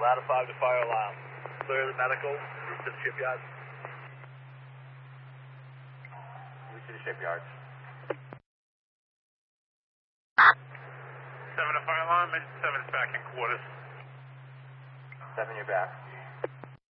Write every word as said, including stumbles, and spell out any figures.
Ladder five to fire alarm. Clear the medical, move to the shipyard. Move to the shipyard. Seven to fire alarm, and seven is back in quarters. Seven, you're back.